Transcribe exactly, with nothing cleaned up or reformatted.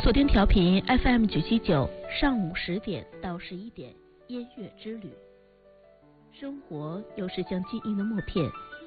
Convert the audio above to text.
锁定调频 F M 九七九，上午十点到十一点，音乐之旅。生活又是像记忆的默片，